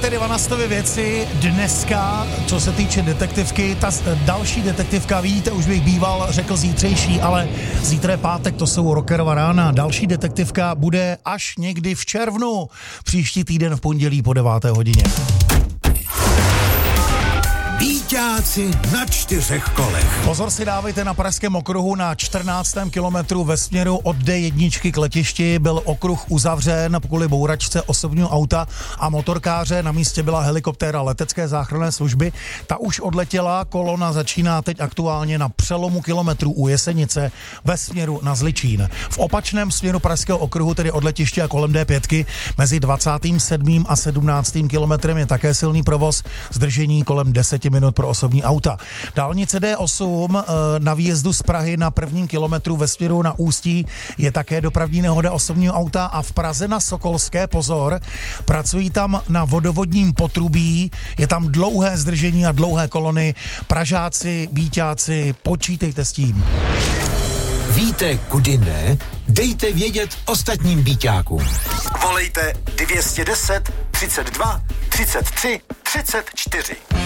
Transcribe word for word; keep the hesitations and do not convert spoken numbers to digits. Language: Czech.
tedy Vanastovy věci dneska, co se týče detektivky. Ta další detektivka, vidíte, už bych býval řekl zítřejší, ale zítra je pátek, to jsou Rockerova rána. Další detektivka bude až někdy v červnu, příští týden v pondělí po deváté hodině. Bíťáci na čtyřech kolech. Pozor si dávejte, na Pražském okruhu na čtrnáctém kilometru ve směru od D jedna k letišti byl okruh uzavřen kvůli bouračce osobního auta a motorkáře. Na místě byla helikoptéra letecké záchranné služby. Ta už odletěla, kolona začíná teď aktuálně na přelomu kilometru u Jesenice ve směru na Zličín. V opačném směru Pražského okruhu, tedy od letiště a kolem D pět, mezi dvacátým sedmým a sedmnáctým kilometrem je také silný provoz, zdržení kolem deset minut pro osobní auta. Dálnice D osm na výjezdu z Prahy na prvním kilometru ve směru na Ústí je také dopravní nehoda osobního auta a v Praze na Sokolské, pozor, pracují tam na vodovodním potrubí, je tam dlouhé zdržení a dlouhé kolony. Pražáci, Bíťáci, počítejte s tím. Víte, kudy ne? Dejte vědět ostatním Bíťákům. Volejte dvě stě deset, třicet dva, třicet tři, třicet čtyři.